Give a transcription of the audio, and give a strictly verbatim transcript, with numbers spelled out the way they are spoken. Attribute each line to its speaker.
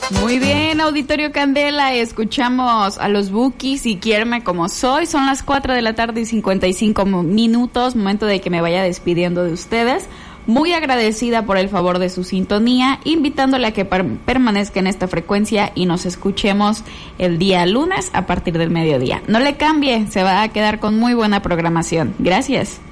Speaker 1: Muy bien, Auditorio Candela, escuchamos a los Bukis y Quiéreme Como Soy. Son las cuatro de la tarde y cincuenta y cinco minutos, momento de que me vaya despidiendo de ustedes. Muy agradecida por el favor de su sintonía, invitándole a que per- permanezca en esta frecuencia y nos escuchemos el día lunes a partir del mediodía. No le cambie, se va a quedar con muy buena programación. Gracias.